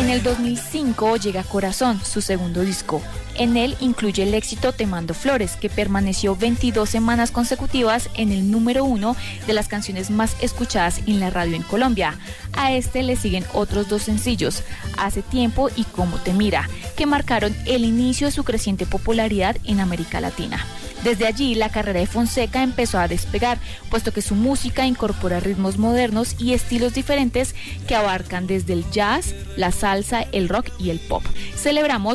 En el 2005 llega Corazón, su segundo disco. En él incluye el éxito Te mando flores, que permaneció 22 semanas consecutivas en el número 1 de las canciones más escuchadas en la radio en Colombia. A este le siguen otros dos sencillos, Hace tiempo y Cómo te mira, que marcaron el inicio de su creciente popularidad en América Latina. Desde allí, la carrera de Fonseca empezó a despegar, puesto que su música incorpora ritmos modernos y estilos diferentes que abarcan desde el jazz, la salsa, el rock y el pop. Celebramos